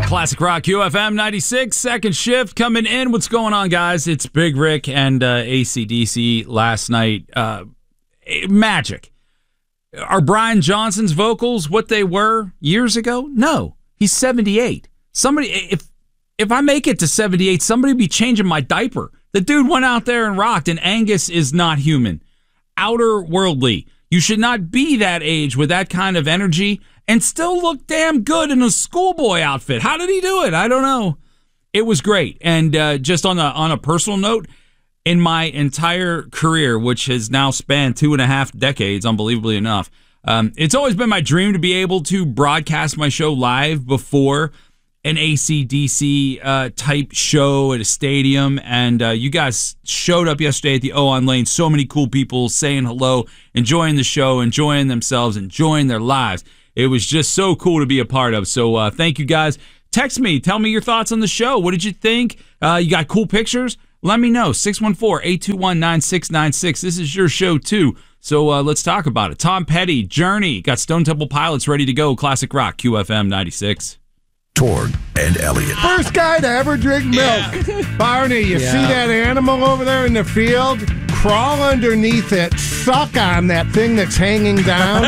Classic Rock UFM 96, second shift coming in. What's going on, guys? It's Big Rick and AC/DC last night. Magic. Are Brian Johnson's vocals what they were years ago? No. He's 78. Somebody, if I make it to 78, somebody be changing my diaper. The dude went out there and rocked, and Angus is not human. Outer worldly. You should not be that age with that kind of energy and still look damn good in a schoolboy outfit. How did he do it? I don't know. It was great. And just on a personal note, in my entire career, which has now spanned 2.5 decades, unbelievably enough, it's always been my dream to be able to broadcast my show live before an AC/DC type show at a stadium. And you guys showed up yesterday at the O-On Lane. So many cool people saying hello, enjoying the show, enjoying themselves, enjoying their lives. It was just so cool to be a part of. So thank you guys. Text me. Tell me your thoughts on the show. What did you think? You got cool pictures? Let me know. 614-821-9696. This is your show, too. So let's talk about it. Tom Petty, Journey, got Stone Temple Pilots ready to go. Classic Rock, QFM 96. Torg and Elliott. First guy to ever drink milk. Yeah. Barney, you see that animal over there in the field? Crawl underneath it, suck on that thing that's hanging down,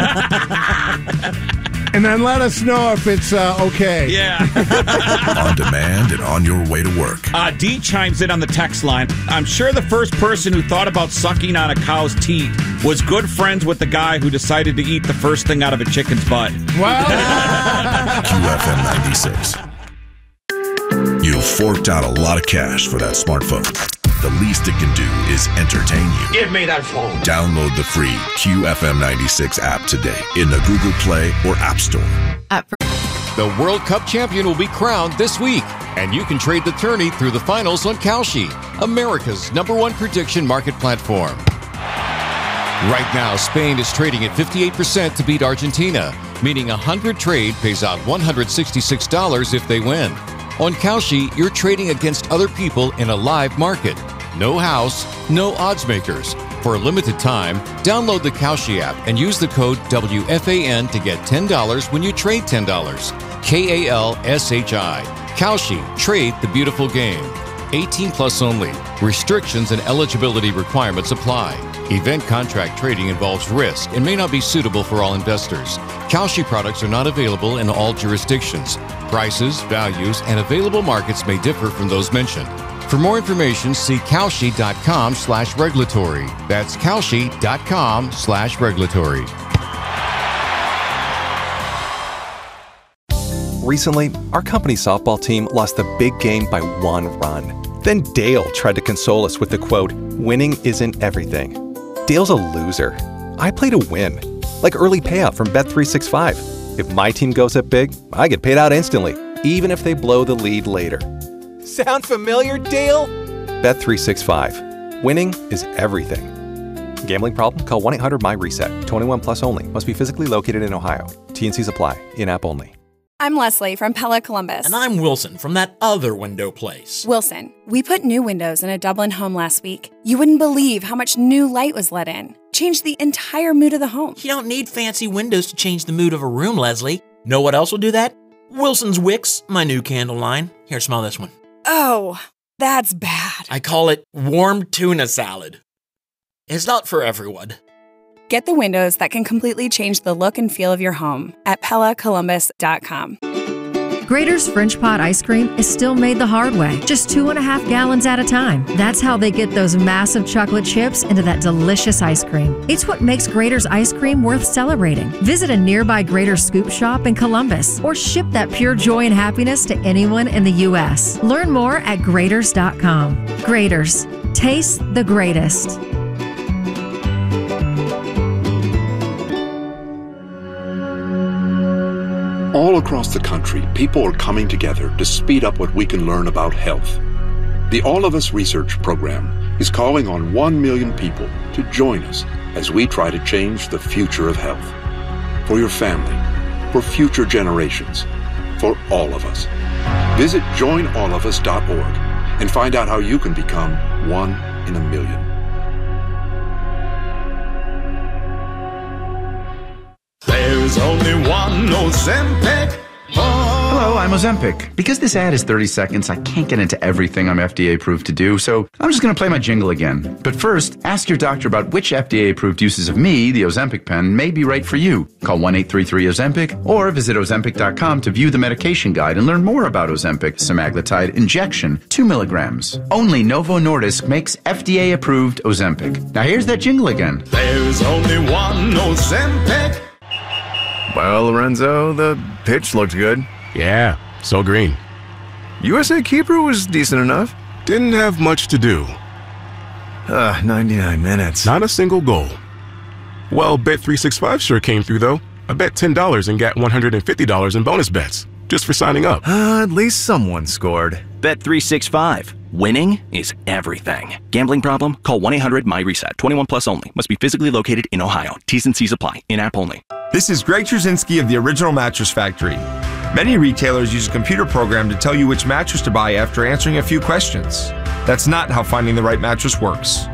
and then let us know if it's okay. Yeah. On demand and on your way to work. D chimes in on the text line. I'm sure the first person who thought about sucking on a cow's teat was good friends with the guy who decided to eat the first thing out of a chicken's butt. Well, QFM 96. You forked out a lot of cash for that smartphone. The least it can do is entertain you. Give me that phone. Download the free QFM 96 app today in the Google Play or App Store. The World Cup champion will be crowned this week, and you can trade the tourney through the finals on Kalshi, America's #1 prediction market platform. Right now, Spain is trading at 58% to beat Argentina, meaning 100 trade pays out $166 if they win. On Kalshi, you're trading against other people in a live market. No house, no odds makers. For a limited time, download the Kalshi app and use the code WFAN to get $10 when you trade $10. KALSHI. Kalshi. Trade the beautiful game. 18 plus only. Restrictions and eligibility requirements apply. Event contract trading involves risk and may not be suitable for all investors. Kalshi products are not available in all jurisdictions. Prices, values, and available markets may differ from those mentioned. For more information, see Kalshi.com/regulatory. That's Kalshi.com/regulatory. Recently, our company's softball team lost the big game by 1 run. Then Dale tried to console us with the quote, "Winning isn't everything." Dale's a loser. I play to win, like early payout from Bet365. If my team goes up big, I get paid out instantly, even if they blow the lead later. Sound familiar, Dale? Bet365. Winning is everything. Gambling problem? Call 1-800-MY-RESET. 21 plus only. Must be physically located in Ohio. T&Cs apply. In-app only. I'm Leslie from Pella Columbus. And I'm Wilson from that other window place. Wilson, we put new windows in a Dublin home last week. You wouldn't believe how much new light was let in. Changed the entire mood of the home. You don't need fancy windows to change the mood of a room, Leslie. Know what else will do that? Wilson's Wicks, my new candle line. Here, smell this one. Oh, that's bad. I call it warm tuna salad. It's not for everyone. Get the windows that can completely change the look and feel of your home at PellaColumbus.com. Grater's French Pot ice cream is still made the hard way, just 2.5 gallons at a time. That's how they get those massive chocolate chips into that delicious ice cream. It's what makes Grater's ice cream worth celebrating. Visit a nearby Grater's Scoop shop in Columbus or ship that pure joy and happiness to anyone in the U.S. Learn more at Graters.com. Graters. Taste the greatest. All across the country, people are coming together to speed up what we can learn about health. The All of Us Research Program is calling on 1 million people to join us as we try to change the future of health. For your family, for future generations, for all of us. Visit joinallofus.org and find out how you can become 1 in a million. There's only one Ozempic. Hello, I'm I'm Ozempic. Because this ad is 30 seconds, I can't get into everything I'm FDA approved to do, so I'm just going to play my jingle again. But first, ask your doctor about which FDA approved uses of me, the Ozempic pen, may be right for you. Call 1-833-OZEMPIC or visit Ozempic.com to view the medication guide and learn more about Ozempic semaglutide injection, 2 milligrams. Only Novo Nordisk makes FDA approved Ozempic. Now here's that jingle again. There's only one Ozempic. Well, Lorenzo, the pitch looked good. Yeah, so green. USA keeper was decent enough. Didn't have much to do. 99 minutes. Not a single goal. Well, Bet365 sure came through, though. I bet $10 and got $150 in bonus bets, just for signing up. At least someone scored. Bet365. Winning is everything. Gambling problem? Call 1-800-MY-RESET. 21 plus only. Must be physically located in Ohio. T's and C's apply. In-app only. This is Greg Trzynski of the Original Mattress Factory. Many retailers use a computer program to tell you which mattress to buy after answering a few questions. That's not how finding the right mattress works.